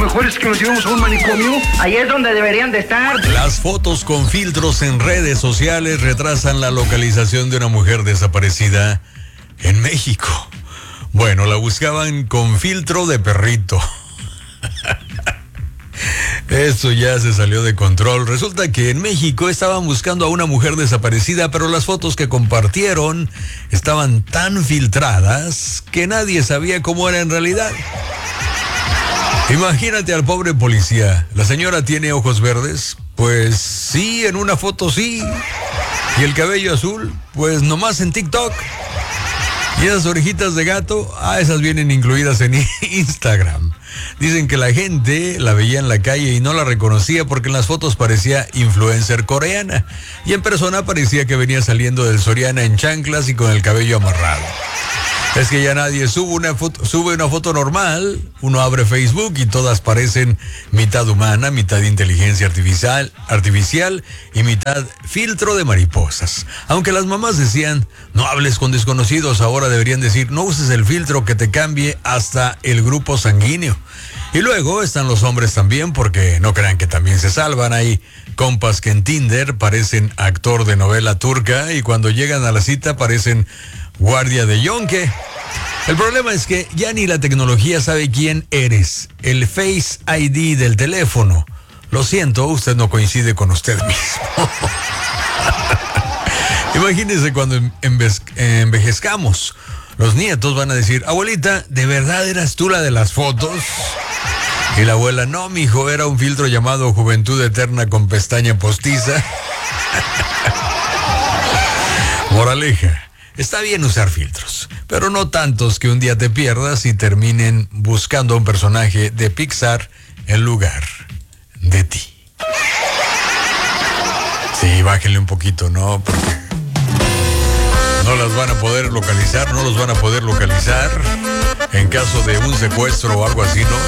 mejor es que nos llevemos a un manicomio. Ahí es donde deberían de estar. Las fotos con filtros en redes sociales retrasan la localización de una mujer desaparecida en México. Bueno, la buscaban con filtro de perrito. Esto ya se salió de control. Resulta que en México estaban buscando a una mujer desaparecida, pero las fotos que compartieron estaban tan filtradas que nadie sabía cómo era en realidad. Imagínate al pobre policía. ¿La señora tiene ojos verdes? Pues sí, en una foto sí. ¿Y el cabello azul? Pues nomás en TikTok. ¿Y esas orejitas de gato? Esas vienen incluidas en Instagram. Dicen que la gente la veía en la calle y no la reconocía porque en las fotos parecía influencer coreana. Y en persona parecía que venía saliendo del Soriana en chanclas y con el cabello amarrado. Es que ya nadie sube una foto normal. Uno abre Facebook y todas parecen mitad humana, mitad inteligencia artificial y mitad filtro de mariposas. Aunque las mamás decían, no hables con desconocidos, ahora deberían decir, no uses el filtro que te cambie hasta el grupo sanguíneo. Y luego están los hombres también, porque no crean que también se salvan. Hay compas que en Tinder parecen actor de novela turca y cuando llegan a la cita parecen guardia de yonke. El problema es que ya ni la tecnología sabe quién eres. El Face ID del teléfono. Lo siento, usted no coincide con usted mismo. Imagínese cuando envejezcamos. Los nietos van a decir, abuelita, ¿de verdad eras tú la de las fotos? Y la abuela, no, mijo, era un filtro llamado Juventud Eterna con pestaña postiza. Moraleja. Está bien usar filtros, pero no tantos que un día te pierdas y terminen buscando a un personaje de Pixar en lugar de ti. Sí, bájenle un poquito, ¿no? Porque no las van a poder localizar, no los van a poder localizar en caso de un secuestro o algo así, ¿no?